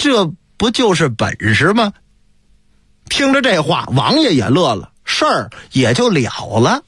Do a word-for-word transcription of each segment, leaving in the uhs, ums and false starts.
这不就是本事吗？听着这话，王爷也乐了，事儿也就了了。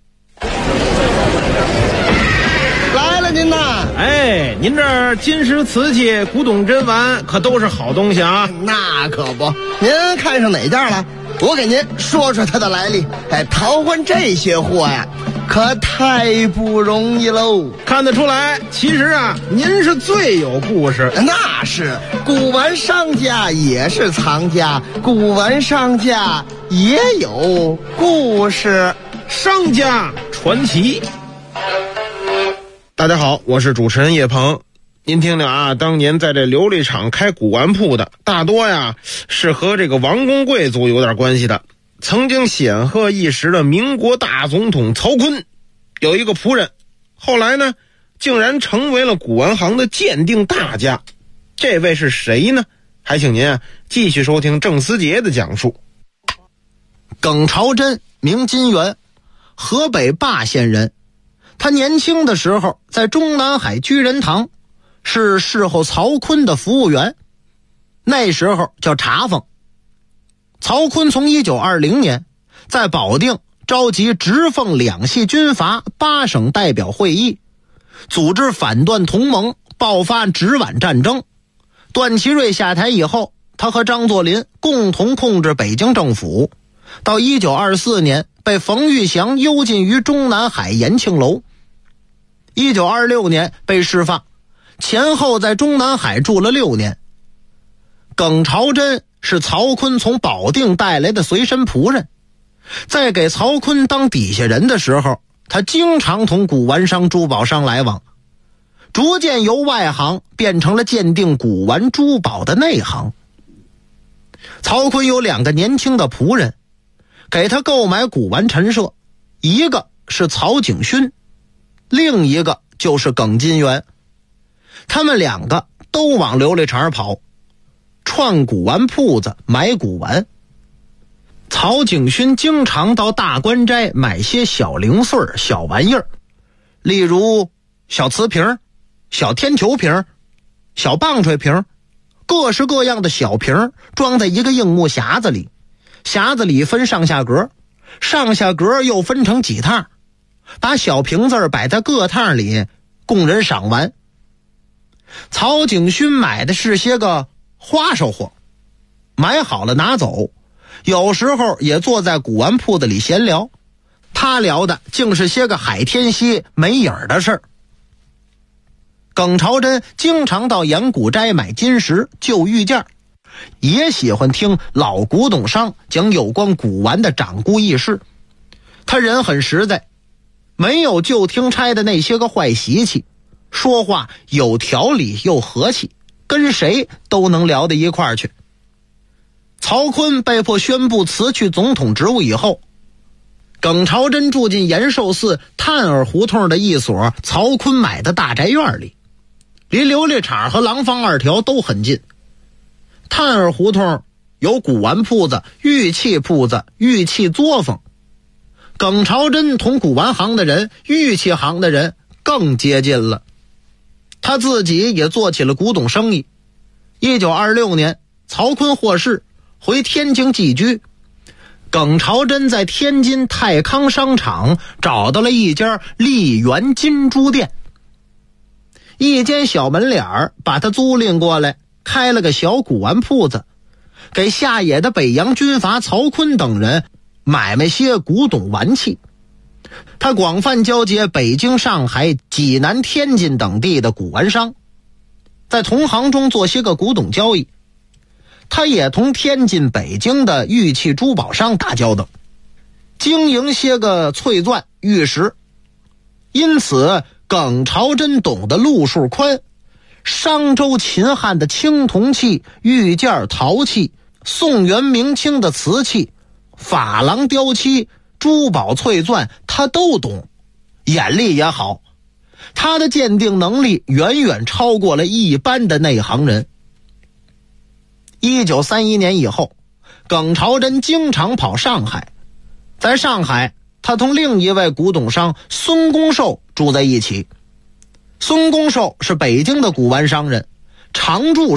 来了您呐！ 哎，您这儿金石瓷器、古董珍玩可都是好东西啊。 那可不，您看上哪件了？我给您说说它的来历。哎，淘换这些货呀，可太不容易喽。 看得出来，其实啊，您是最有故事。 那是，古玩商家也是藏家，古玩商家也有故事。 商家传奇。大家好，我是主持人叶鹏。您听听啊，当年在这琉璃厂开古玩铺的，大多呀是和这个王公贵族有点关系的。曾经显赫一时的民国大总统曹锟有一个仆人，后来呢竟然成为了古玩行的鉴定大家。这位是谁呢？还请您啊继续收听郑思杰的讲述。 耿朝珍，名金元，河北霸县人。他年轻的时候在中南海居仁堂是侍候曹锟的服务员，那时候叫茶坊。曹锟从一九二零年在保定召集直奉两系军阀八省代表会议，组织反段同盟，爆发直皖战争。段祺瑞下台以后，他和张作霖共同控制北京政府，到一九二四年被冯玉祥幽禁于中南海延庆楼。一九二六年被释放，前后在中南海住了六年。耿朝珍是曹锟从保定带来的随身仆人，在给曹锟当底下人的时候，他经常同古玩商、珠宝商来往，逐渐由外行变成了鉴定古玩珠宝的内行。曹锟有两个年轻的仆人，给他购买古玩陈设，一个是曹景勋，另一个就是耿金元。他们两个都往琉璃厂跑，串古玩铺子买古玩。曹景勋经常到大观斋买些小零碎小玩意儿，例如小瓷瓶、小天球瓶、小棒槌瓶，各式各样的小瓶装在一个硬木匣子里，匣子里分上下格，上下格又分成几趟，把小瓶子摆在各趟里供人赏玩。曹景勋买的是些个花哨货，买好了拿走，有时候也坐在古玩铺子里闲聊，他聊的竟是些个海天蝎没影儿的事儿。耿朝珍经常到盐谷斋买金石旧玉件，也喜欢听老古董商讲有关古玩的掌故轶事。他人很实在，没有旧听差的那些个坏习气，说话有条理又和气，跟谁都能聊到一块儿去。曹锟被迫宣布辞去总统职务以后，耿朝珍住进延寿寺探儿胡同的一所曹锟买的大宅院里，离琉璃厂和廊坊二条都很近。探儿胡同有古玩铺子、玉器铺子、玉器作坊。耿朝珍同古玩行的人、玉器行的人更接近了，他自己也做起了古董生意。一九二六年，曹锟获释，回天津寄居。耿朝珍在天津泰康商场找到了一家丽园金珠店，一间小门脸儿把他租赁过来，开了个小古玩铺子，给下野的北洋军阀曹锟等人买卖些古董玩器。他广泛交接北京、上海、济南、天津等地的古玩商，在同行中做些个古董交易。他也同天津、北京的玉器珠宝商打交道，经营些个翠钻、玉石。因此耿朝珍懂得路数宽，商周秦汉的青铜器、玉件、陶器，宋元明清的瓷器，珐琅雕漆、珠宝翠钻，他都懂，眼力也好。他的鉴定能力远远超过了一般的内行人。一九三一年以后，耿朝珍经常跑上海。在上海，他同另一位古董商孙公寿住在一起。孙公寿是北京的古玩商人，常驻